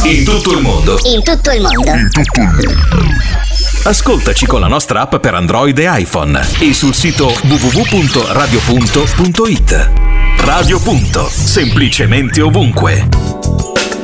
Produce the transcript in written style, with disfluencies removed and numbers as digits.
In tutto il mondo. In tutto il mondo. Ascoltaci con la nostra app per Android e iPhone e sul sito www.radio.it. Radio Punto, semplicemente ovunque.